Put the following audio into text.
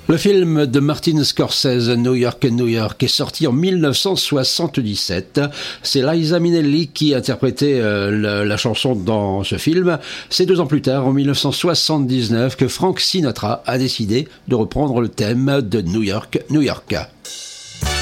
Le film de Martin Scorsese, New York, New York, est sorti en 1977. C'est Liza Minnelli qui interprétait la chanson dans ce film. C'est 2 ans plus tard, en 1979, que Frank Sinatra a décidé de reprendre le thème de New York, New York.